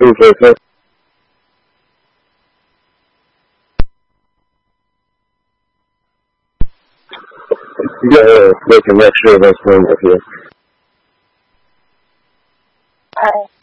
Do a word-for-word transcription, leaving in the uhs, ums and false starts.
okay. Yeah, the connection of us going up here. Hi.